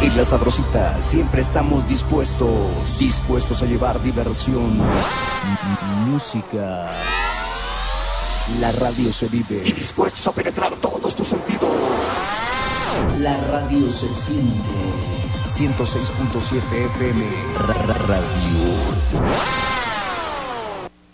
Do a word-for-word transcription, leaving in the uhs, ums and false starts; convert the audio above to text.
En La Sabrosita siempre estamos dispuestos, dispuestos a llevar diversión, música. La radio se vive y dispuestos a penetrar todos tus sentidos. La radio se siente. ciento seis punto siete F M. Radio.